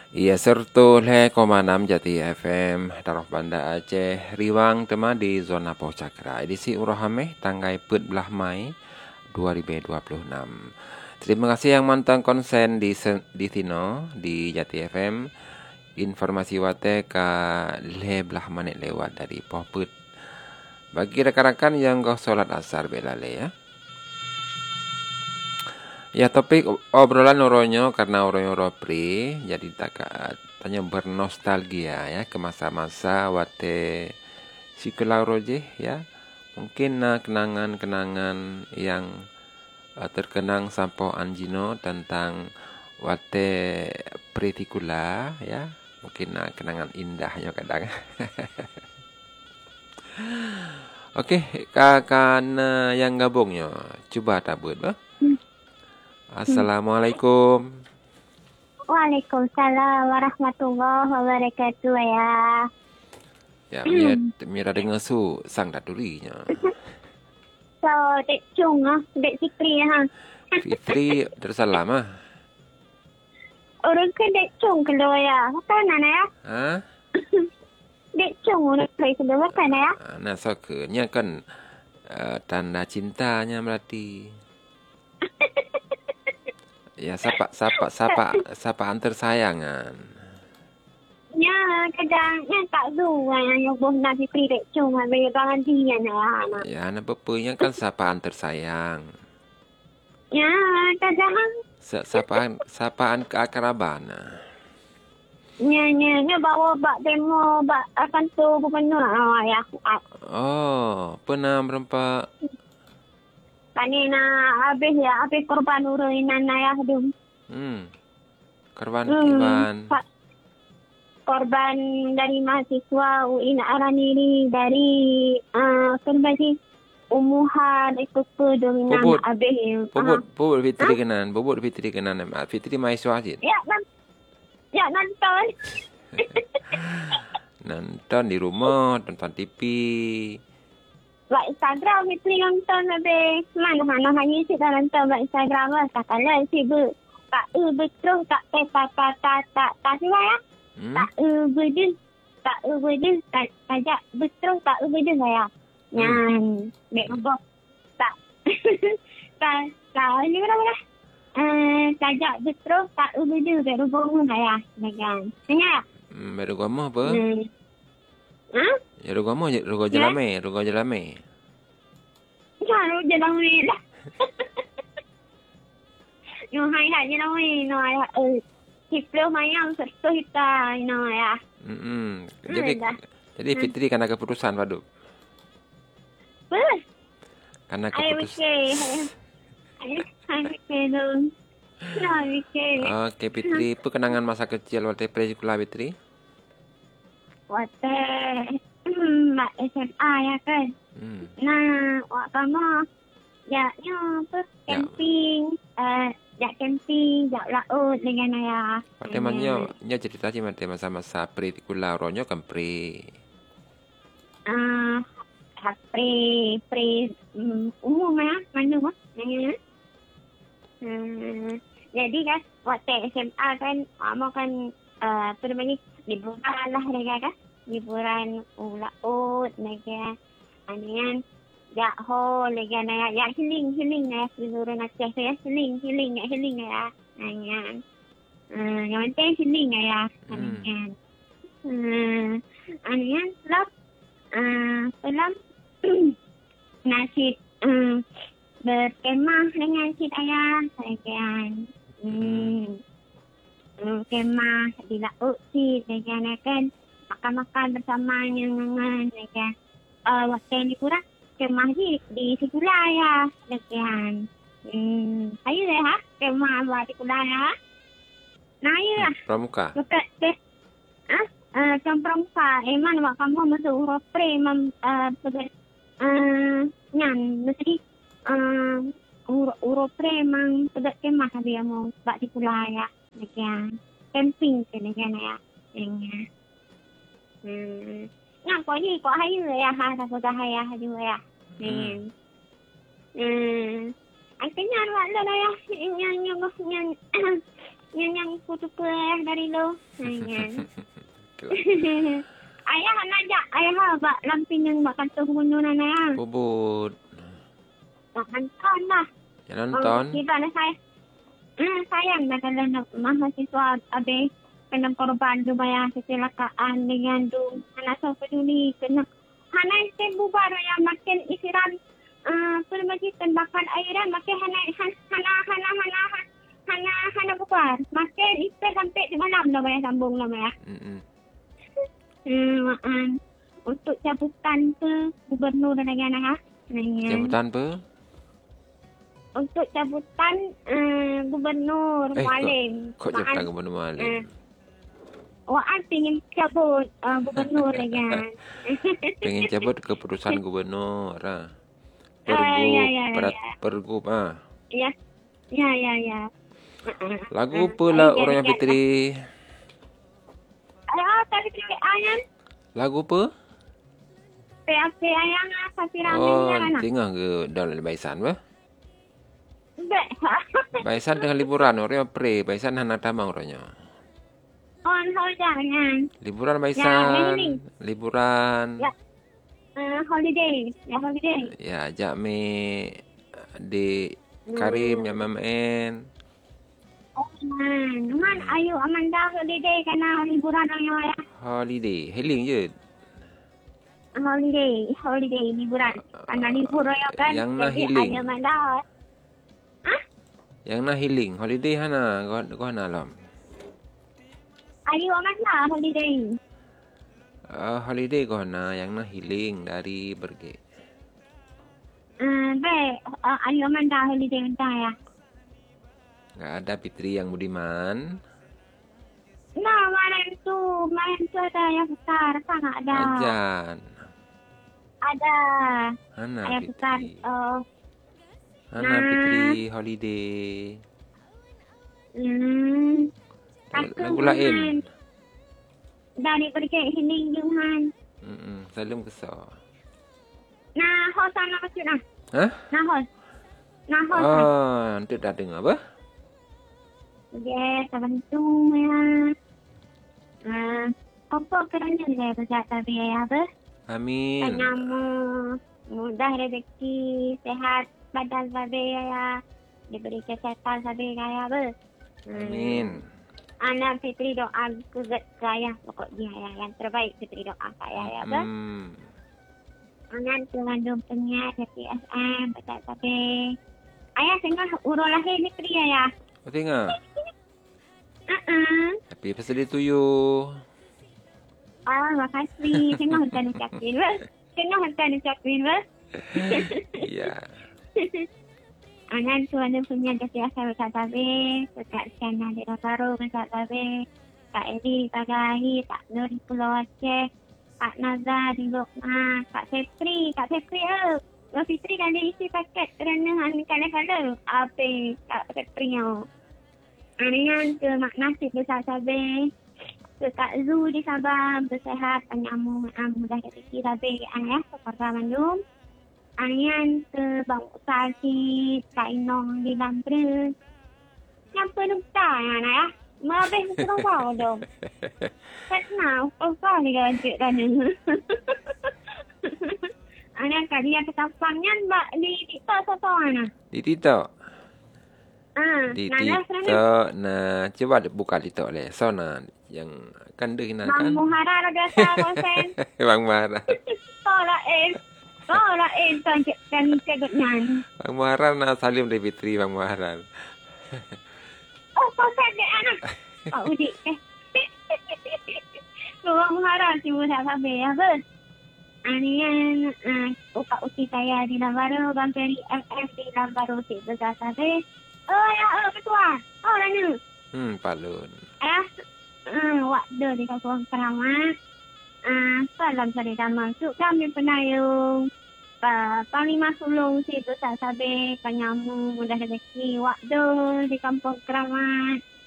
Ia sertu le komanam Jati FM Darah Banda Aceh Riwang tema di zona Poh Cakra edisi Urohameh tanggal 14 Mai 2026. Terima kasih yang mantan konsen di Tino di Jati FM. Informasi wate ka le belah menit lewat dari Poh Put. Bagi rekan-rekan yang kau solat asar bela le ya. Ya, topik obrolan oronyo karena oronyo ropri jadi tanya bernostalgia ya ke masa-masa wate sikulau roje ya. Mungkin kenangan-kenangan yang terkenang sampo Anjino tentang wate pretikula ya. Mungkin kenangan indahnya kadang. Oke, kakan yang gabungnya coba tabut bah. Assalamualaikum. Waalaikumsalam warahmatullahi wabarakatuh ya. Ya, mira dengar su sang daturinya. So, Dek Chung Dek Fitri ha. Fitri tersalam ah. Orang ke Dek Chung keluar ya. Apa nana ya? Ha? Dek Chung orang ke keluar apa ya? Nah, sokernya kan tanda cintanya berarti. Ya, sapa antar sayangan. Ya, kadangnya tak dua yang boh nak Fitri Dek Chung bagi tangan dia na. Ya, anak bapaknya kan sapaan tersayang. Ya, kadang Sapaan keakraban. nya bawa bak demo bak akan tu bukan ya. Oh, pernah berempat. Kanina habis korban uruinan ayah dum. Korban Iwan. Korban dari mahasiswa UIN Araniri dari kembali umuhan ikut dengan abih. Bobot Fitri kenan. Fitri mahasiswa aja. Ya nonton. Nonton di rumah, nonton TV. Buat Instagram Fitri nonton abih. Mana hanya si dah nonton buat Instagram lah. Tak kalah si tak betul tak siapa ya. Tak betul tajak betul tak betul saya. Yang dek ngobok tak tak ni berapa dah? Tajak betul tak betul dek ngobok saya. Jangan. Dengar? Baru gama apa? Ya rugo jalame. Jangan jalame lah. Yung hai jalame no ya. Hiplo mayang serto hita no ya. Jadi Fitri kan ada keputusan padu. Karena keputusan. Oke Fitri, apa kenangan masa kecil waktu presekolah Fitri? Waktu SMA ya kan. Nah, waktu kamu ya apa camping, camping, laut dengan ayah. Temannya cerita sih masa-masa presekolah ronyo kan umum ya, mana mah? Jadi kan waktu SMA kan, kamu kan liburan lah mereka kan, liburan laut mereka, anian. Ya ho legan ya healing ya liburan Aceh ya healing ya anyan yang penting healing ya anyan anyan lap dalam nasi berkemah dengan si ayah legan kemah di laut si legan kan makan bersama dengan legan waktu ni kurang kemah di sekolah ya, lekian. Ayo deh ha, kemah buat sekolah ya. Nah ya. Pramuka. Betul. Pramuka. Eman wak kamu masuk uropre nyan mesti uropre mang pedak kemah dia mau buat sekolah ya, lekian. Camping ke lekian ya. Nah, kau ni kau hayu ya, tak kau hayah juga ya. Akhirnya awak dah ya, yang yang putu dari lo. Kan. Ayah nak ajak ayah bak lampin yang bak kantor gunung nana. Bubut. Bak nonton lah. Ya nonton. Kita lah saya. Sayang dah kalau nak mahasiswa abe kena korban lumayan kecelakaan dengan tu. Anak so peduli kena. Hana isen bubar yang makin isiran permajik tembakan airan makin hana bubar. Makin isen sampai di malam dah bayar sambung lah bayar. Untuk cabutan ke gubernur dan negara. Jabatan apa? Untuk cabutan gubernur Mualim. Kok jabatan gubernur Mualim? Waan pengen cabut gubernur kan. Pengen cabut keputusan gubernur lah. Pergub ah. Ya. Lagu apa lah orang yang Fitri? Tadi ayam. Lagu apa? PAP ayam sapi ramen kan. Tengah ke dalam Baisan apa? Bek. Baisan tengah liburan orang pre, Baisan hana tamang orangnya. Jangan. Liburan Baisan. Liburan. Ya. Holiday. Ya, ajak me di Karim yang main. Man, ayo Amanda holiday kena liburan ya. Holiday, healing je. Holiday liburan. Karena libur ya kan. Yang nak healing. Ada Amanda. Yang nak healing, holiday hana, kau hana alam. Ayo Amanda holiday. Holiday kau hana, yang nak healing dari pergi. Ayo Amanda holiday entah ya. Enggak ada Fitri yang budiman. Nah, malam tu ada yang besar, sangat ada. Ajan. Ada. Hana Ayah Fitri. besar. Hana Fitri holiday. Lagu lain. Dari pergi healing Johan. Salam kesal. Nah, hos sana masuk nah. Hah? Nah, hos. Nanti dah dengar apa? Yes, terbantu ya. Apa kerana dia berjata biaya apa? Amin. Penyamu, mudah rezeki, sehat badan sabi ya. Diberi kesehatan sabi ya apa? Amin. Anak Fitri doa kuat saya pokok dia ya. Yang terbaik Fitri doa saya ya apa? Anak mengandung penyiar dari SM, baca sabi. Ayah tengah urut lahir ni Fitri ya. Kau tengok? Happy birthday to you. Makasih. Tengah hutan ucapin, Bas. Ya. Anan tu ada punya kasih asal Kak Tabe, Kak Siana di Rosario, Kak Tabe, Kak Edi, Kak Gahi, Kak Nur di Pulau Aceh, Kak Nazar di Lokma, Kak Fitri, Kak Fitri kan dia isi paket kerana kadang-kadang apa Kak Fitri yang Anian ke Mak Nasib di Sabah, ke Kak Zu di Sabah, bersehat, penyamu, mudah rezeki Sabah, ayah, Kepala Bandung. Anian ke Bang Utasi, Kak Inong di Lampre. Yang penuh tak, anak ya? Mabih kurang bau dong. Kenal, kau ni ganjik kan? Anak kat dia ketapangnya, Mbak, di TikTok atau mana? Di TikTok? Di Nana, TikTok. Nah, coba buka TikTok le. So, nah, yang kan dia kenal kan? Bang Muhara ada biasa konsen. Bang Muhara. Tolak kan cegutnya. Bang Muhara nak salim dari Fitri, Bang Muhara. Konsen dia anak. Pak Udik. Bang Muhara cuma tak sampai ya, Bos. Anian, Pak Uti saya di Lambaru, Bang Peri FF di Lambaru, si berkata deh. Ketua. Nanya. Palun. Waktu di Kampung Keramat. Salam saya masuk kami penayung. Panglima Sulung si Besar Sabe, Penyamu, mudah rezeki. Waktu di Kampung Keramat.